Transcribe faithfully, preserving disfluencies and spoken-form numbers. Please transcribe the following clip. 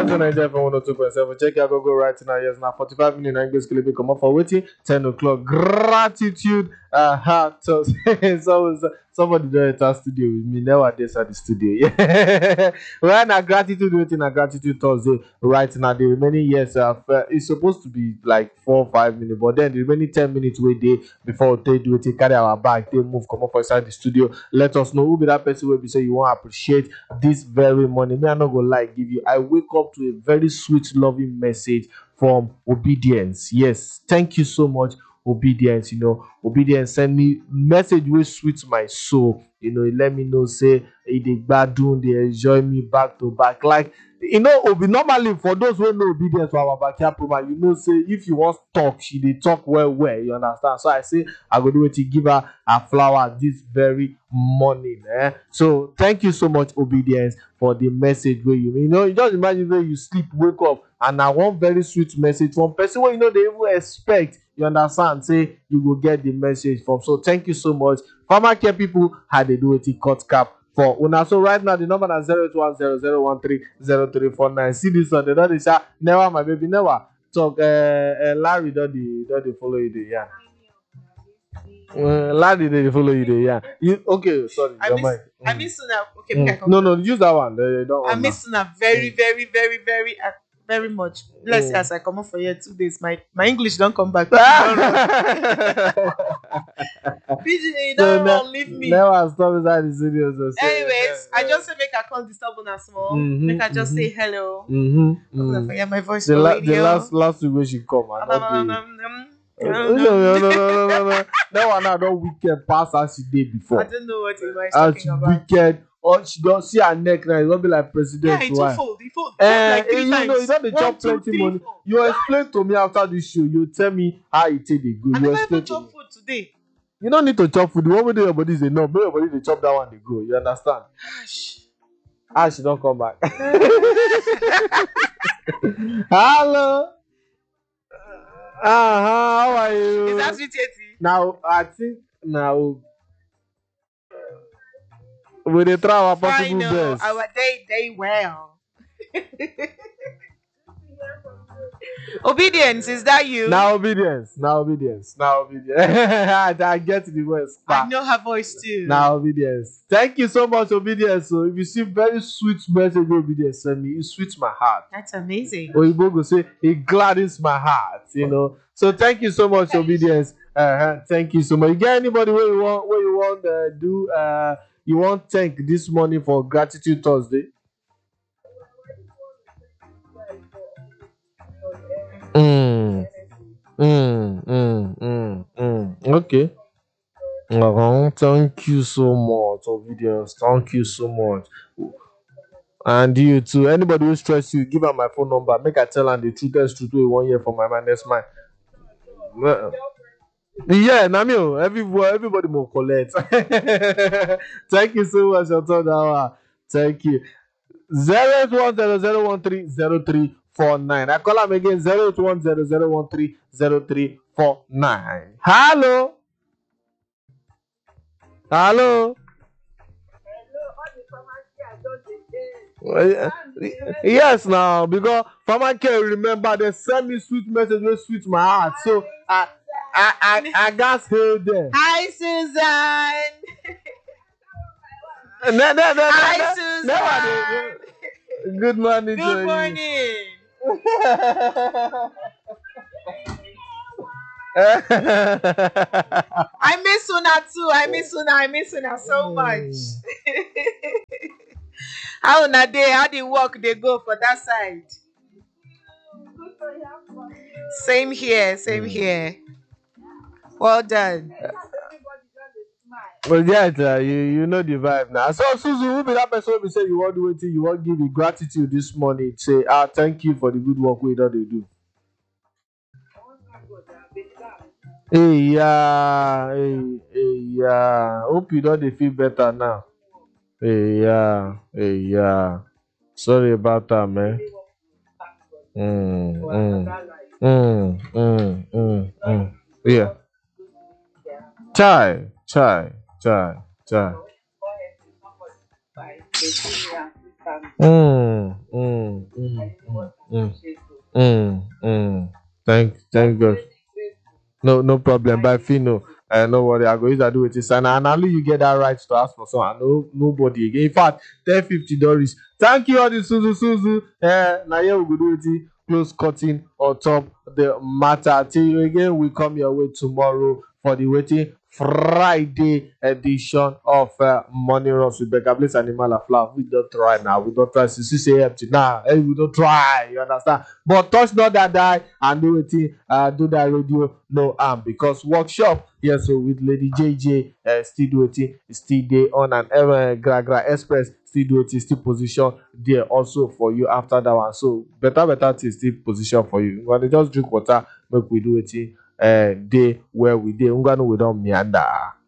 also Nigeria from one oh two point seven. Check out go go right now. Yes, now forty-five minutes na English will be come up for waiting. ten o'clock. Gratitude. Uh huh. So, so somebody do it at studio with me. Nowadays at the studio. Yeah. Well, now gratitude waiting a gratitude Thursday right now. The remaining years uh, it's supposed to be like four or five minutes, but then the remaining ten minutes we day before they do it, carry our bag, they move, come up inside the studio. Let us know who be that person will be say you want to appreciate this very morning. Me, I'm not gonna lie, give you. I wake up to a very sweet, loving message from Obedience. Yes, thank you so much, Obedience. You know, Obedience send me message wey sweet my soul. You know, let me know say e dey gbadun, dey enjoy me back to back. Like, you know, Obi normally for those who know Obedience for our backyard program, you know, say if you want talk, she dey talk well, well. You understand? So I say I go do it to give her a flower this very morning. Eh? So thank you so much, Obedience, for the message where you you know, you just imagine where you sleep, wake up, and now one very sweet message from person where you know they even expect. You understand? Say you will get the message from. So thank you so much. Farmer care people had they do it in cut cap for una. So right now the number is zero eight one zero zero one three zero three four nine. See this one, they don't say never my baby never talk. Uh, uh, Larry don't they don't they follow you there? Yeah. Uh, Larry they follow you there. Yeah. You okay? Sorry, I your miss, mic. I Mm. miss Suna. Okay, Mm. make I come. No, no, use that one. They don't. I on miss Suna very, Mm. very, very, very, uh, very much. Let's say Mm. as I come up for here two days, my my English don't come back. Don't run. P G A, you So don't ne- run, leave me. never stop inside the studio. So say, Anyways, I just say make I come disturb una small. Mhm, Make I just mhm. say hello. Mm-hmm. Una Mm. for hear my voice The, for la- the radio. last last week when she come, I Um, not um, the. um, um, Uh, um, no, no, um. no, no, no, no. That one I don't wicked pass as she did I before. don't know what you guys As talking about. wicked, or she don't see her neck now. It won't be like Yeah, president it's wife. fold. It fold. Eh, Like three you know, you times. don't dey One, chop two, plenty three, money. four. You explain to me after this show. You tell me how it take dey go. I You never explain even to me. chop food today. You don't need to chop food. The one wey your body is enough. Make your body dey chop that one. They go. You understand? Gosh. Ah, she don't come back. Hello. Uh-huh. How are you? Is that sweet yeti? Now I think now we dey try our possible Fine, no. best. Our day, day well. Obedience, is that you? Now obedience. Now obedience. Now obedience. I, I get the words. I know her voice too. Now obedience. Thank you so much, obedience. So if you see very sweet message obedience send me, it sweets my heart. That's amazing. Oyibo go say it gladdens my heart, you know. So thank you so much, obedience. Uh-huh. Thank you so much. You get anybody where you want where you want uh, do uh you want thank this morning for Gratitude Thursday? Mm. Mm, mm, mm, mm. Okay. Uh-huh. Thank you so much, obedience. Thank you so much. And you too. Anybody who stress you, give her my phone number. Make I tell her the truth. That's truth. We one year for my man. That's mine. Uh, Yeah, Namio. Everybody, everybody will collect. Thank you so much, your third hour. Thank you. Zero eight one zero zero one three zero three four nine. I call him again. Zero eight one zero zero one three zero three four nine. Hello. Hello. Uh, Yes, now because Farmer Care remember they send me sweet message with sweet my heart. So I I I, I got hail them. Hi, Susan. Ne- ne- ne- ne- Hi, ne- Susan. never dey- Good morning to Good you. morning. I miss Una too. I miss Una. I miss Una so much. How Una day? How the work they go for that side? Same here. Same here. Well done. But yeah, uh, you you know the vibe now. So Suzu, who be that person who be say you want to do it, you want to give you gratitude this morning. Say ah, thank you for the good work we don dey do. Hey yeah, hey, hey yeah. Hope you don't feel better now. Hey yeah, hey yeah. Sorry about that, man. Mm, mm, mm, mm, mm, mm. Yeah. Chai, chai, chai, chai. Mm, mm, mm, mm. Mm, mm. Thank, thank God. No, no problem. By Fino, uh, no worry. I go use that do it. And and only you get that right to ask for someone. No, nobody again. In fact, ten fifty dollars. Thank you, all the Suzu Suzu. Uh, now here we go do it. Close cutting on top the matter. Till you again, we come your way tomorrow for the waiting Friday edition of uh, Morning Runs with Becca Bliss and Imala Flower. We don't try now. We don't try since six a m to now. Hey, we don't try. You understand? But touch not that die and do it. Uh, do that radio no harm because workshop yes so with Lady J J uh, still do it. Still day on and uh, Gra Gra Express still do it. Still position there also for you after that one. So better better thing still position for you. When they just drink water, make we do it. Uh, day where we day. We don't meander.